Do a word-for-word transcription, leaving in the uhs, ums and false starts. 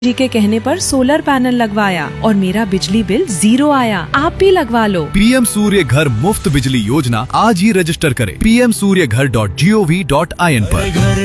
जी के कहने पर सोलर पैनल लगवाया और मेरा बिजली बिल जीरो आया। आप भी लगवा लो। पीएम सूर्य घर मुफ्त बिजली योजना आज ही रजिस्टर करें पी एम सूर्य घर dot G O V dot I N पर।